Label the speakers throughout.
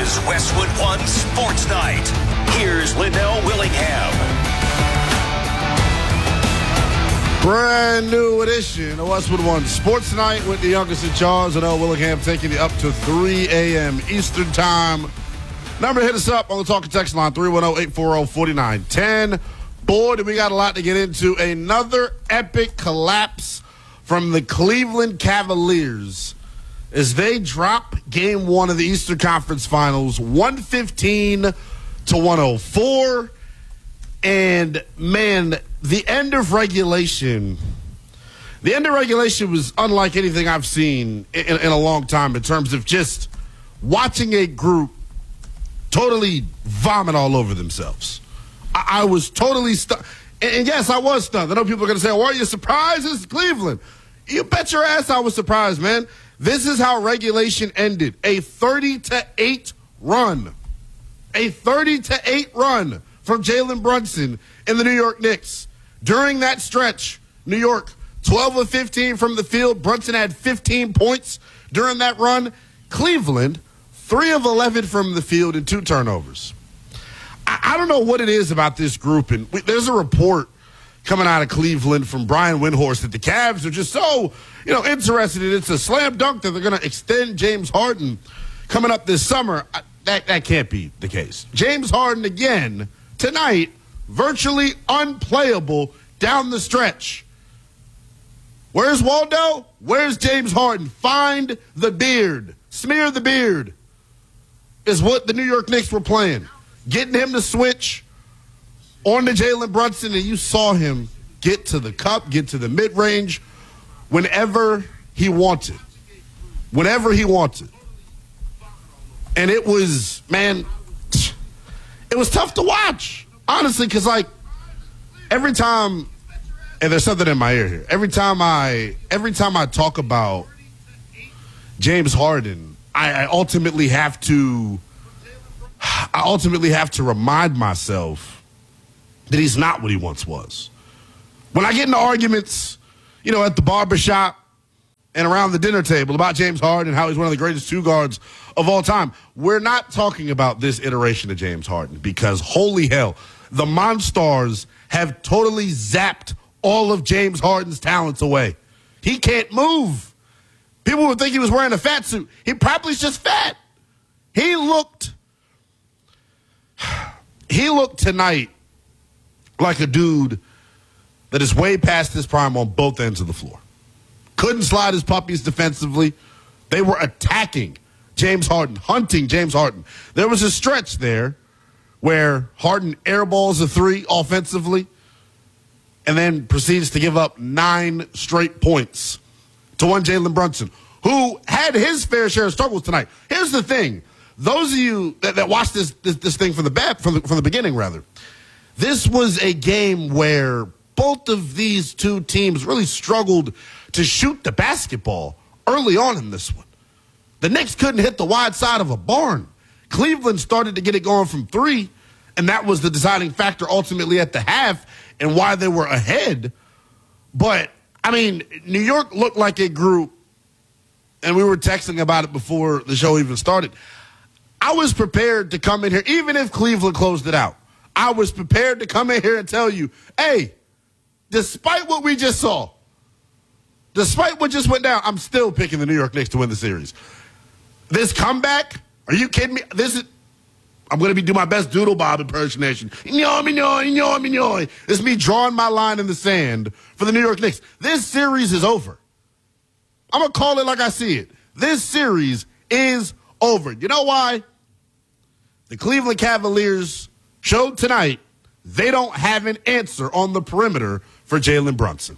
Speaker 1: is Westwood One Sports Night. Here's Linnell Willingham.
Speaker 2: Brand new edition of Westwood One Sports Night with the youngest in charge, Linnell Willingham, taking you up to 3 a.m. Eastern Time. Number to hit us up on the talking text line, 310-840-4910. Boy, we got a lot to get into. Another epic collapse from the Cleveland Cavaliers as they drop game one of the Eastern Conference Finals, 115-104. And, man, the end of regulation was unlike anything I've seen in a long time in terms of just watching a group totally vomit all over themselves. I was totally stunned. And yes, I was stunned. I know people are going to say, well, are you surprised? It's Cleveland. You bet your ass I was surprised, man. This is how regulation ended. A 30-8 run. A 30-8 run from Jalen Brunson and the New York Knicks. During that stretch, New York, 12 of 15 from the field. Brunson had 15 points during that run. Cleveland, 3 of 11 from the field and 2 turnovers. I don't know what it is about this group. And there's a report coming out of Cleveland from Brian Windhorst that the Cavs are just so, interested in it. It's a slam dunk that they're going to extend James Harden coming up this summer. That can't be the case. James Harden, again, tonight, virtually unplayable down the stretch. Where's Waldo? Where's James Harden? Find the beard. Smear the beard is what the New York Knicks were playing. Getting him to switch on to Jalen Brunson, and you saw him get to the cup, get to the mid-range whenever he wanted. Whenever he wanted. And it was, man, it was tough to watch, honestly, because, every time, and there's something in my ear here, every time I talk about James Harden, I ultimately have to remind myself that he's not what he once was. When I get into arguments, at the barbershop and around the dinner table about James Harden and how he's one of the greatest 2 guards of all time, we're not talking about this iteration of James Harden because, holy hell, the Monstars have totally zapped all of James Harden's talents away. He can't move. People would think he was wearing a fat suit. He probably is just fat. He looked tonight like a dude that is way past his prime on both ends of the floor. Couldn't slide his puppies defensively. They were attacking James Harden, hunting James Harden. There was a stretch there where Harden airballs a 3 offensively and then proceeds to give up 9 straight points to one Jalen Brunson, who had his fair share of struggles tonight. Here's the thing. Those of you that watched this thing from the beginning, rather, this was a game where both of these 2 teams really struggled to shoot the basketball early on in this one. The Knicks couldn't hit the wide side of a barn. Cleveland started to get it going from 3, and that was the deciding factor ultimately at the half and why they were ahead. But, New York looked like a group, and we were texting about it before the show even started. I was prepared to come in here, even if Cleveland closed it out. I was prepared to come in here and tell you, hey, despite what we just saw, despite what just went down, I'm still picking the New York Knicks to win the series. This comeback, are you kidding me? I'm going to do my best Doodle Bob impersonation. This is me drawing my line in the sand for the New York Knicks. This series is over. I'm going to call it like I see it. This series is over. You know why? The Cleveland Cavaliers showed tonight they don't have an answer on the perimeter for Jalen Brunson.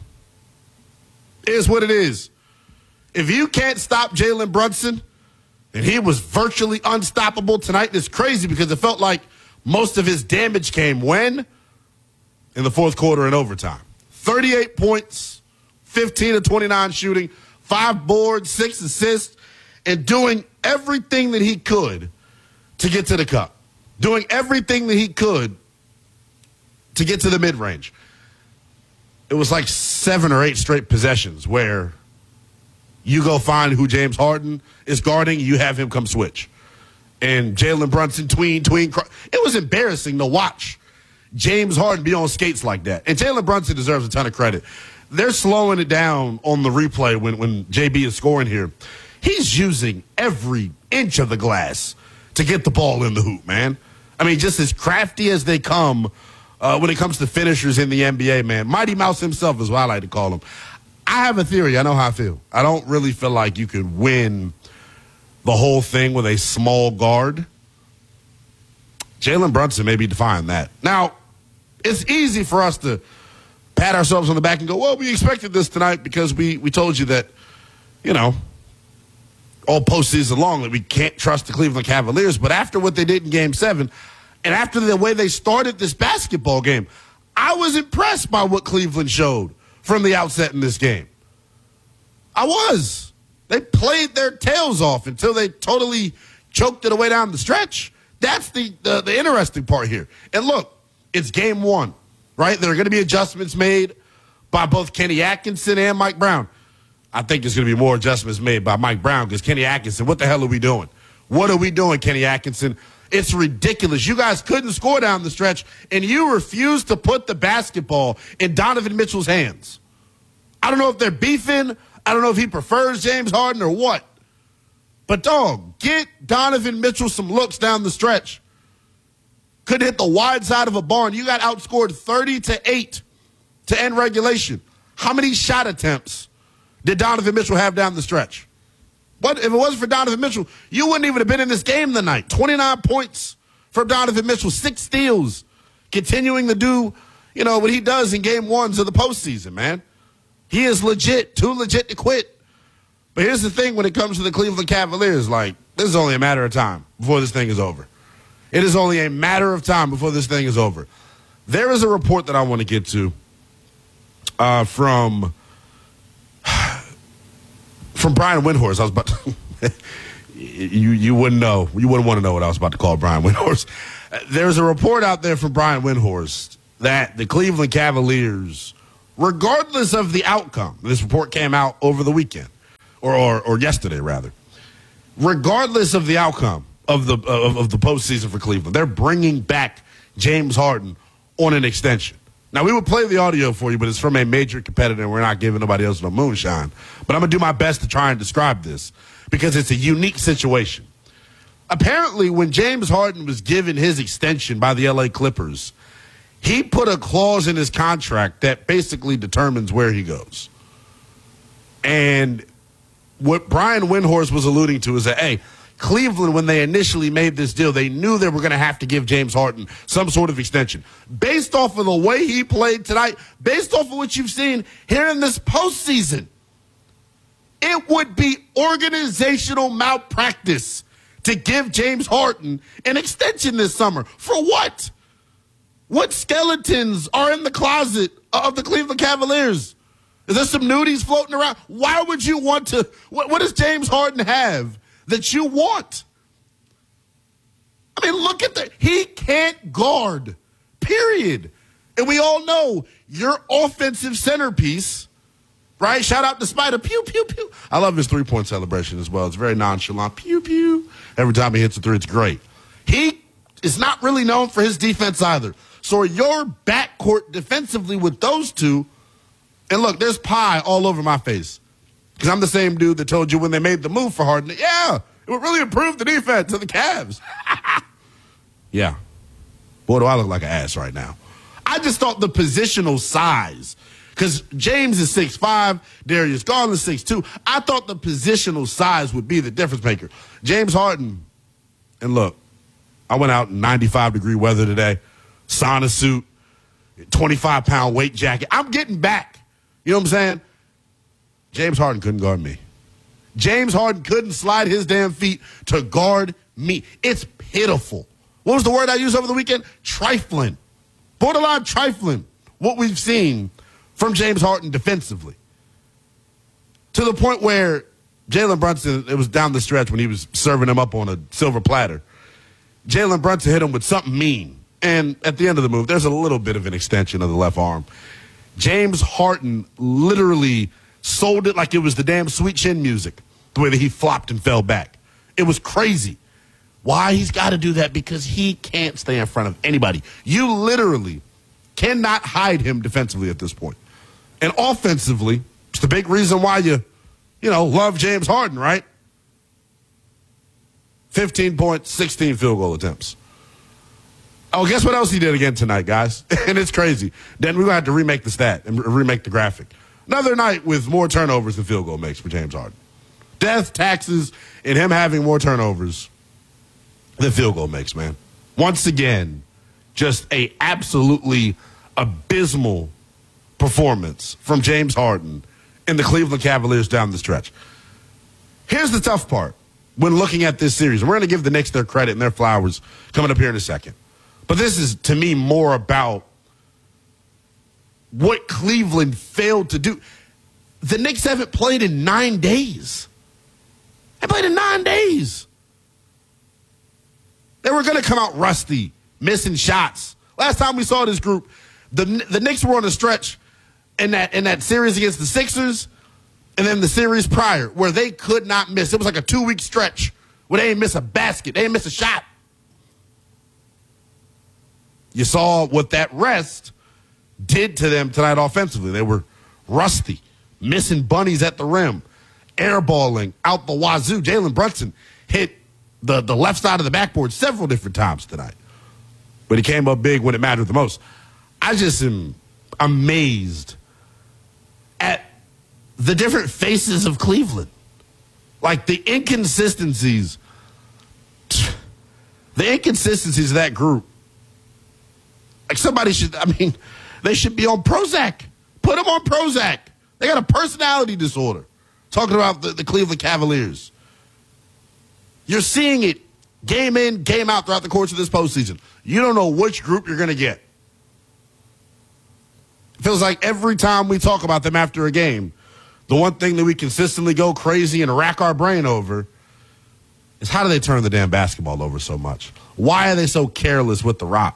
Speaker 2: It is what it is. If you can't stop Jalen Brunson, and he was virtually unstoppable tonight, it's crazy because it felt like most of his damage came when? In the fourth quarter and overtime. 38 points, 15 of 29 shooting, 5 boards, 6 assists, and doing everything that he could to get to the cup. Doing everything that he could to get to the mid-range. It was like 7 or 8 straight possessions where you go find who James Harden is guarding, you have him come switch. and Jalen Brunson tween. It was embarrassing to watch James Harden be on skates like that. And Jalen Brunson deserves a ton of credit. They're slowing it down on the replay when JB is scoring here. He's using every inch of the glass to get the ball in the hoop, man. I mean, just as crafty as they come when it comes to finishers in the NBA, man. Mighty Mouse himself is what I like to call him. I have a theory. I know how I feel. I don't really feel like you could win the whole thing with a small guard. Jalen Brunson may be defying that. Now, it's easy for us to pat ourselves on the back and go, well, we expected this tonight because we told you that, you know, all postseason long that we can't trust the Cleveland Cavaliers. But after what they did in Game 7, and after the way they started this basketball game, I was impressed by what Cleveland showed from the outset in this game. I was. They played their tails off until they totally choked it away down the stretch. That's the interesting part here. And look, it's Game 1, right? There are going to be adjustments made by both Kenny Atkinson and Mike Brown. I think there's going to be more adjustments made by Mike Brown because Kenny Atkinson, what the hell are we doing? What are we doing, Kenny Atkinson? It's ridiculous. You guys couldn't score down the stretch, and you refused to put the basketball in Donovan Mitchell's hands. I don't know if they're beefing. I don't know if he prefers James Harden or what. But, dog, get Donovan Mitchell some looks down the stretch. Couldn't hit the wide side of a barn. You got outscored 30-8 to end regulation. How many shot attempts did Donovan Mitchell have down the stretch? What if it wasn't for Donovan Mitchell, you wouldn't even have been in this game tonight. 29 points from Donovan Mitchell, 6 steals, continuing to do, you know, what he does in Game 1s of the postseason, man. He is legit, too legit to quit. But here's the thing when it comes to the Cleveland Cavaliers, like, this is only a matter of time before this thing is over. It is only a matter of time before this thing is over. There is a report that I want to get to from Brian Windhorst. I was about to you wouldn't know. You wouldn't want to know what I was about to call Brian Windhorst. There's a report out there from Brian Windhorst that the Cleveland Cavaliers, regardless of the outcome, this report came out over the weekend, or yesterday rather. Regardless of the outcome of the postseason for Cleveland, they're bringing back James Harden on an extension. Now, we would play the audio for you, but it's from a major competitor, and we're not giving nobody else no moonshine. But I'm going to do my best to try and describe this because it's a unique situation. Apparently, when James Harden was given his extension by the L.A. Clippers, he put a clause in his contract that basically determines where he goes. And what Brian Windhorst was alluding to is that, hey, Cleveland, when they initially made this deal, they knew they were going to have to give James Harden some sort of extension. Based off of the way he played tonight, based off of what you've seen here in this postseason, it would be organizational malpractice to give James Harden an extension this summer. For what? What skeletons are in the closet of the Cleveland Cavaliers? Is there some nudies floating around? Why would you want to? What does James Harden have that you want? I mean, look at that. He can't guard, period. And we all know your offensive centerpiece, right? Shout out to Spider. Pew, pew, pew. I love his three-point celebration as well. It's very nonchalant. Pew, pew. Every time he hits a three, it's great. He is not really known for his defense either. So your backcourt defensively with those two, and look, there's pie all over my face. Because I'm the same dude that told you when they made the move for Harden, yeah, it would really improve the defense of the Cavs. Yeah. Boy, do I look like an ass right now. I just thought the positional size, because James is 6'5", Darius Garland is 6'2". I thought the positional size would be the difference maker. James Harden, and look, I went out in 95-degree weather today, sauna suit, 25-pound weight jacket. I'm getting back. You know what I'm saying? James Harden couldn't guard me. James Harden couldn't slide his damn feet to guard me. It's pitiful. What was the word I used over the weekend? Trifling. Borderline trifling. What we've seen from James Harden defensively. To the point where Jalen Brunson, it was down the stretch when he was serving him up on a silver platter. Jalen Brunson hit him with something mean. And at the end of the move, there's a little bit of an extension of the left arm. James Harden literally sold it like it was the damn Sweet Chin music, the way that he flopped and fell back. It was crazy. Why he's got to do that? Because he can't stay in front of anybody. You literally cannot hide him defensively at this point. And offensively, it's the big reason why you love James Harden, right? 15 points, 16 field goal attempts. Oh, guess what else he did again tonight, guys? And it's crazy. Then we're going to have to remake the stat and remake the graphic. Another night with more turnovers than field goal makes for James Harden. Death, taxes, and him having more turnovers than field goal makes, man. Once again, just a absolutely abysmal performance from James Harden and the Cleveland Cavaliers down the stretch. Here's the tough part when looking at this series. And we're going to give the Knicks their credit and their flowers coming up here in a second. But this is, to me, more about what Cleveland failed to do. The Knicks haven't played in 9 days. They played in 9 days. They were going to come out rusty, missing shots. Last time we saw this group, the Knicks were on a stretch in that series against the Sixers and then the series prior where they could not miss. It was like a 2-week stretch where they didn't miss a basket. They didn't miss a shot. You saw what that rest did to them tonight offensively. They were rusty, missing bunnies at the rim, airballing out the wazoo. Jalen Brunson hit the left side of the backboard several different times tonight. But he came up big when it mattered the most. I just am amazed at the different faces of Cleveland. Like the inconsistencies of that group. Like they should be on Prozac. Put them on Prozac. They got a personality disorder. Talking about the Cleveland Cavaliers. You're seeing it game in, game out throughout the course of this postseason. You don't know which group you're going to get. It feels like every time we talk about them after a game, the one thing that we consistently go crazy and rack our brain over is how do they turn the damn basketball over so much? Why are they so careless with the rock?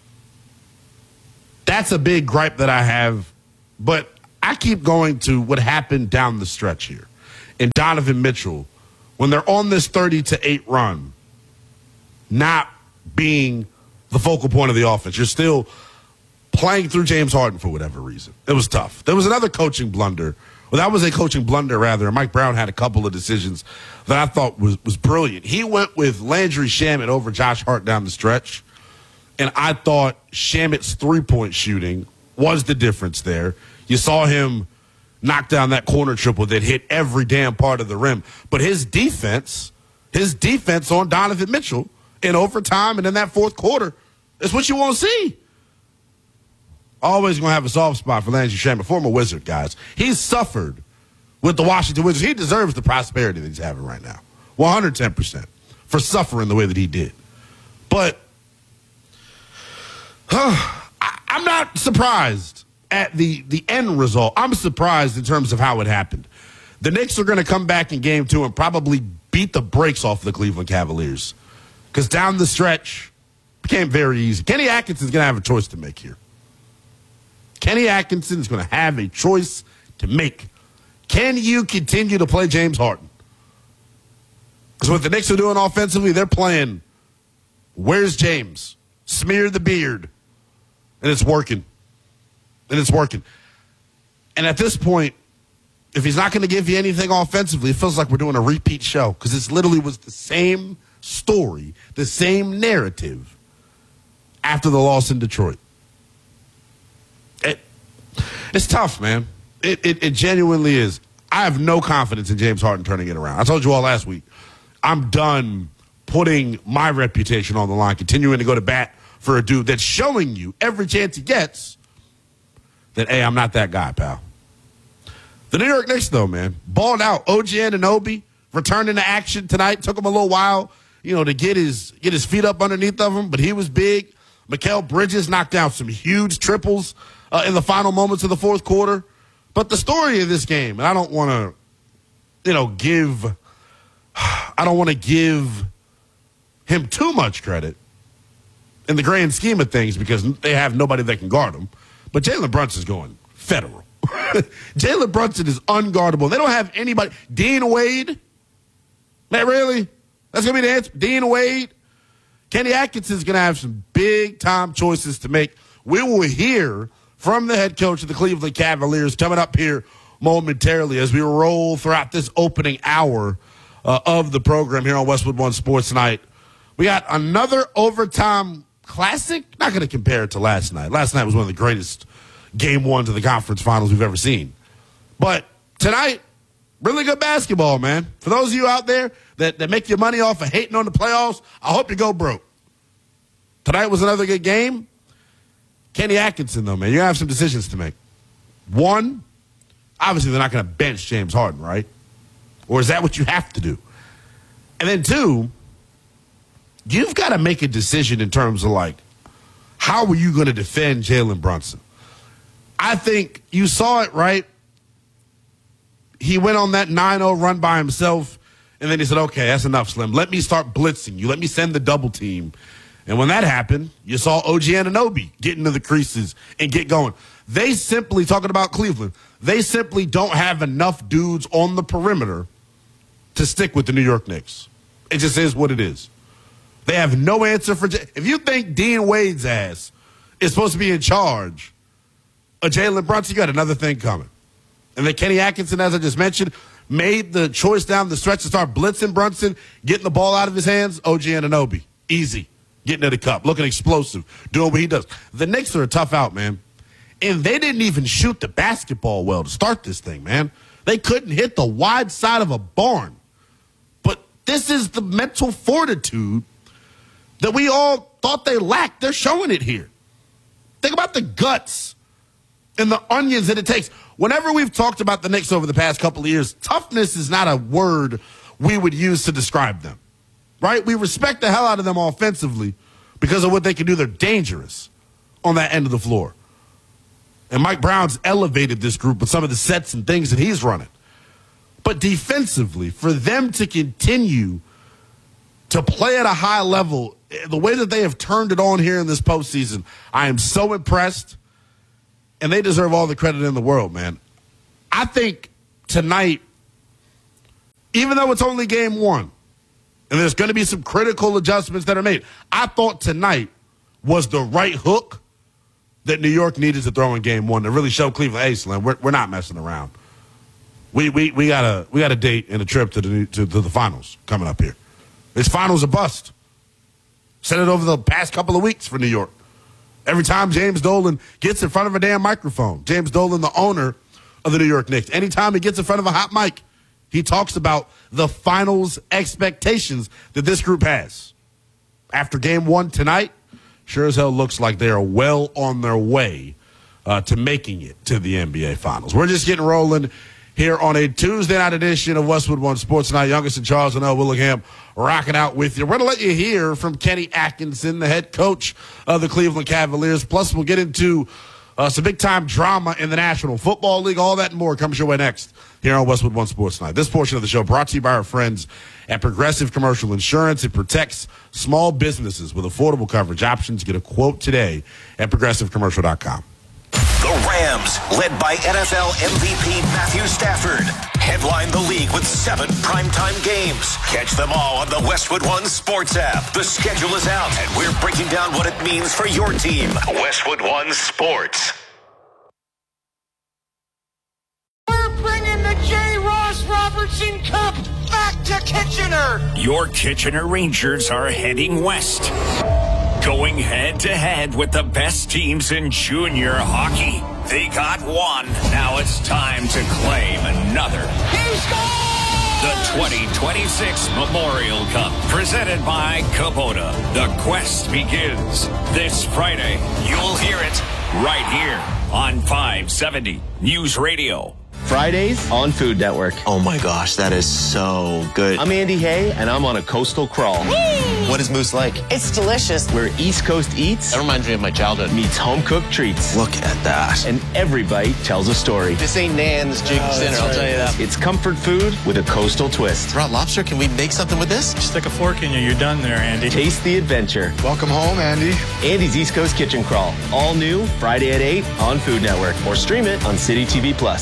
Speaker 2: That's a big gripe that I have, but I keep going to what happened down the stretch here. And Donovan Mitchell, when they're on this 30-8 run, not being the focal point of the offense. You're still playing through James Harden for whatever reason. It was tough. There was another coaching blunder. Well, that was a coaching blunder, rather. Mike Brown had a couple of decisions that I thought was brilliant. He went with Landry Shamet over Josh Hart down the stretch. And I thought Shamet's three-point shooting was the difference there. You saw him knock down that corner triple that hit every damn part of the rim. But his defense on Donovan Mitchell in overtime and in that fourth quarter is what you want to see. Always going to have a soft spot for Landry Shamet, former Wizard, guys. He's suffered with the Washington Wizards. He deserves the prosperity that he's having right now, 110%, for suffering the way that he did. But I'm not surprised at the end result. I'm surprised in terms of how it happened. The Knicks are going to come back in game 2 and probably beat the brakes off the Cleveland Cavaliers because down the stretch it became very easy. Kenny Atkinson's going to have a choice to make here. Kenny Atkinson is going to have a choice to make. Can you continue to play James Harden? Because what the Knicks are doing offensively, they're playing, where's James? Smear the beard. And it's working. And at this point, if he's not going to give you anything offensively, it feels like we're doing a repeat show because it literally was the same story, the same narrative after the loss in Detroit. It's tough, man. It genuinely is. I have no confidence in James Harden turning it around. I told you all last week, I'm done putting my reputation on the line, continuing to go to bat for a dude that's showing you every chance he gets that, hey, I'm not that guy, pal. The New York Knicks, though, man, balled out. OG Anunoby returned into action tonight. Took him a little while, to get his feet up underneath of him, but he was big. Mikal Bridges knocked down some huge triples in the final moments of the fourth quarter. But the story of this game, and I don't want to, give him too much credit in the grand scheme of things because they have nobody that can guard him. But Jalen Brunson's going federal. Jalen Brunson is unguardable. They don't have anybody. Dean Wade? Man, really? That's going to be the answer. Dean Wade, Kenny Atkinson's going to have some big-time choices to make. We will hear from the head coach of the Cleveland Cavaliers coming up here momentarily as we roll throughout this opening hour of the program here on Westwood One Sports Night. We got another overtime classic. Not going to compare it to last night. Last night was one of the greatest game ones of the conference finals we've ever seen. But tonight, really good basketball, man. For those of you out there that make your money off of hating on the playoffs, I hope you go broke. Tonight was another good game. Kenny Atkinson, though, man, you have some decisions to make. One, obviously they're not going to bench James Harden, right? Or is that what you have to do? And then two, you've got to make a decision in terms of, like, how are you going to defend Jalen Brunson? I think you saw it, right? He went on that 9-0 run by himself, and then he said, okay, that's enough, Slim. Let me start blitzing you. Let me send the double team. And when that happened, you saw OG Anunoby get into the creases and get going. They simply, talking about Cleveland, they simply don't have enough dudes on the perimeter to stick with the New York Knicks. It just is what it is. They have no answer for if you think Dean Wade's ass is supposed to be in charge of Jalen Brunson, you got another thing coming. And then Kenny Atkinson, as I just mentioned, made the choice down the stretch to start blitzing Brunson, getting the ball out of his hands. OG Anunoby, easy, getting to the cup, looking explosive, doing what he does. The Knicks are a tough out, man. And they didn't even shoot the basketball well to start this thing, man. They couldn't hit the wide side of a barn. But this is the mental fortitude that we all thought they lacked. They're showing it here. Think about the guts and the onions that it takes. Whenever we've talked about the Knicks over the past couple of years, toughness is not a word we would use to describe them, right? We respect the hell out of them offensively because of what they can do. They're dangerous on that end of the floor. And Mike Brown's elevated this group with some of the sets and things that he's running. But defensively, for them to continue to play at a high level, the way that they have turned it on here in this postseason, I am so impressed. And they deserve all the credit in the world, man. I think tonight, even though it's only game one, and there's going to be some critical adjustments that are made, I thought tonight was the right hook that New York needed to throw in game one to really show Cleveland, hey, Slim, we're not messing around. We got a date and a trip to the finals coming up here. This finals a bust. Said it over the past couple of weeks for New York. Every time James Dolan gets in front of a damn microphone, James Dolan, the owner of the New York Knicks, anytime he gets in front of a hot mic, he talks about the finals expectations that this group has. After game one tonight, sure as hell looks like they are well on their way to making it to the NBA Finals. We're just getting rolling here on a Tuesday night edition of Westwood One Sports Night. Youngest and Charles and L. Willingham rocking out with you. We're going to let you hear from Kenny Atkinson, the head coach of the Cleveland Cavaliers. Plus, we'll get into some big-time drama in the National Football League. All that and more comes your way next here on Westwood One Sports Night. This portion of the show brought to you by our friends at Progressive Commercial Insurance. It protects small businesses with affordable coverage options. Get a quote today at progressivecommercial.com.
Speaker 1: The Rams, led by NFL MVP Matthew Stafford, headline the league with 7 primetime games. Catch them all on the Westwood One Sports app. The schedule is out, and we're breaking down what it means for your team. Westwood One Sports.
Speaker 3: We're bringing the J. Ross Robertson Cup back to Kitchener.
Speaker 4: Your Kitchener Rangers are heading west, going head-to-head with the best teams in junior hockey. They got one. Now it's time to claim another.
Speaker 3: He scores!
Speaker 4: The 2026 Memorial Cup, presented by Kubota. The quest begins this Friday. You'll hear it right here on 570 News Radio.
Speaker 5: Fridays on Food Network.
Speaker 6: Oh my gosh, that is so good.
Speaker 5: I'm Andy Hay, and I'm on a coastal crawl.
Speaker 6: What is Moose like?
Speaker 7: It's delicious.
Speaker 5: Where East Coast eats
Speaker 6: That reminds me of my childhood.
Speaker 5: meets home-cooked treats.
Speaker 6: Look at that.
Speaker 5: And every bite tells a story.
Speaker 6: This ain't Nan's Jig's dinner, I'll tell you that.
Speaker 5: It's comfort food with a coastal twist.
Speaker 6: Brought lobster, can we make something with this?
Speaker 8: Stick a fork in you, you're done there, Andy.
Speaker 5: Taste the adventure.
Speaker 8: Welcome home, Andy.
Speaker 5: Andy's East Coast Kitchen Crawl. All new, Friday at 8 on Food Network. Or stream it on City TV Plus.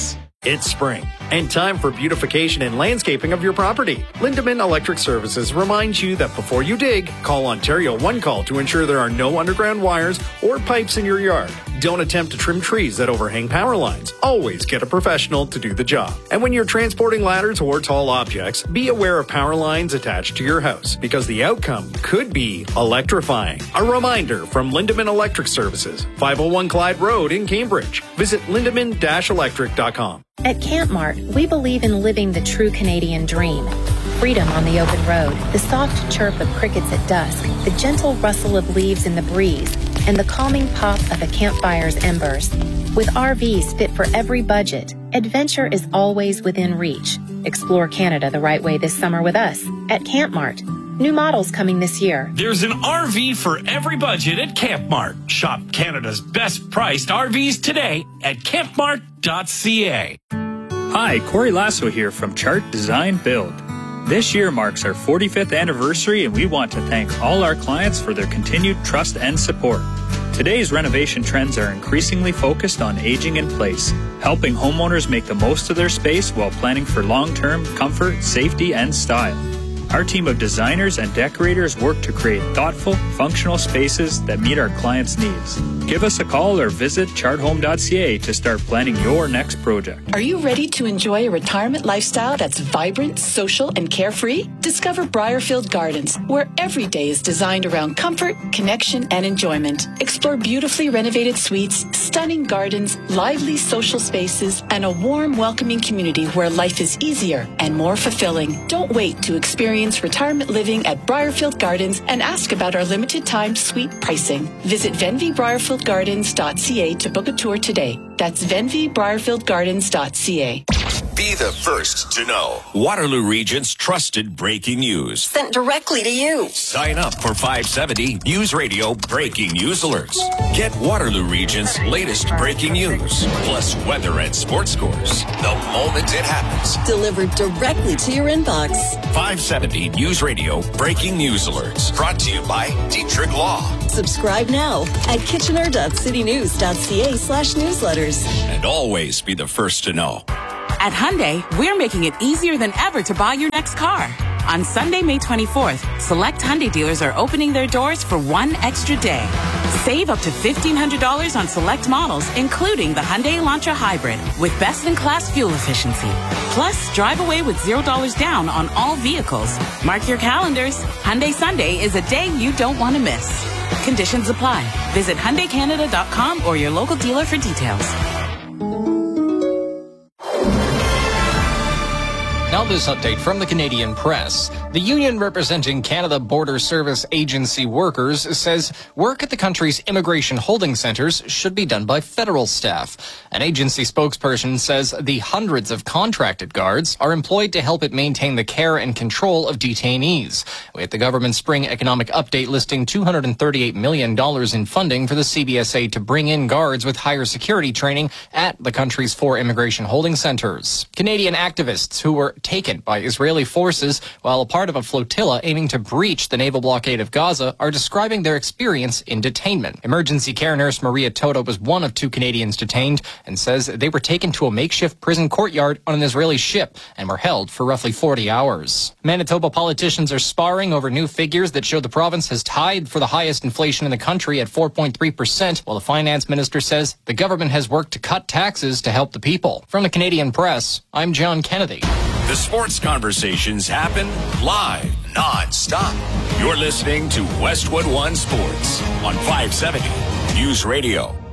Speaker 7: It's spring, and time for beautification and landscaping of your property. Lindemann Electric Services reminds you that before you dig, call Ontario One Call to ensure there are no underground wires or pipes in your yard. Don't attempt to trim trees that overhang power lines. Always get a professional to do the job. And when you're transporting ladders or tall objects, be aware of power lines attached to your house, because the outcome could be electrifying. A reminder from Lindemann Electric Services, 501 Clyde Road in Cambridge. Visit lindemann-electric.com.
Speaker 9: At Camp Mart, we believe in living the true Canadian dream. Freedom on the open road, the soft chirp of crickets at dusk, the gentle rustle of leaves in the breeze, and the calming pop of a campfire's embers. With RVs fit for every budget, adventure is always within reach. Explore Canada the right way this summer with us at Camp Mart. New models coming this year.
Speaker 10: There's an RV for every budget at Camp Mart. Shop Canada's best priced RVs today at campmart.ca.
Speaker 8: Hi, Corey Lasso here from Chart Design Build. This year marks our 45th anniversary, and we want to thank all our clients for their continued trust and support. Today's renovation trends are increasingly focused on aging in place, helping homeowners make the most of their space while planning for long-term comfort, safety, and style. Our team of designers and decorators work to create thoughtful, functional spaces that meet our clients' needs. Give us a call or visit charthome.ca to start planning your next project.
Speaker 11: Are you ready to enjoy a retirement lifestyle that's vibrant, social, and carefree? Discover Briarfield Gardens, where every day is designed around comfort, connection, and enjoyment. Explore beautifully renovated suites, stunning gardens, lively social spaces, and a warm, welcoming community where life is easier and more fulfilling. Don't wait to experience retirement living at Briarfield Gardens and ask about our limited time suite pricing. Visit venvybriarfieldgardens.ca to book a tour today. That's venvybriarfieldgardens.ca.
Speaker 1: Be the first to know. Waterloo Region's trusted breaking news.
Speaker 12: Sent directly to you.
Speaker 1: Sign up for 570 News Radio Breaking News Alerts. Get Waterloo Region's latest breaking news, plus weather and sports scores the moment it happens.
Speaker 12: Delivered directly to your inbox.
Speaker 1: 570 News Radio Breaking News Alerts. Brought to you by Dietrich Law.
Speaker 12: Subscribe now at kitchener.citynews.ca/newsletters.
Speaker 1: And always be the first to know.
Speaker 13: At Hyundai, we're making it easier than ever to buy your next car. On Sunday, May 24th, select Hyundai dealers are opening their doors for one extra day. Save up to $1,500 on select models, including the Hyundai Elantra Hybrid, with best-in-class fuel efficiency. Plus, drive away with $0 down on all vehicles. Mark your calendars. Hyundai Sunday is a day you don't want to miss. Conditions apply. Visit HyundaiCanada.com or your local dealer for details.
Speaker 14: Now this update from the Canadian Press. The union representing Canada Border Service Agency workers says work at the country's immigration holding centres should be done by federal staff. An agency spokesperson says the hundreds of contracted guards are employed to help it maintain the care and control of detainees, with the government's spring economic update listing $238 million in funding for the CBSA to bring in guards with higher security training at the country's 4 immigration holding centres. Canadian activists who were taken by Israeli forces while a part of a flotilla aiming to breach the naval blockade of Gaza are describing their experience in detainment. Emergency care nurse Maria Toto was one of 2 Canadians detained and says they were taken to a makeshift prison courtyard on an Israeli ship and were held for roughly 40 hours. Manitoba politicians are sparring over new figures that show the province has tied for the highest inflation in the country at 4.3%, while the finance minister says the government has worked to cut taxes to help the people. From the Canadian Press, I'm John Kennedy.
Speaker 1: The sports conversations happen live, non-stop. You're listening to Westwood One Sports on 570 News Radio.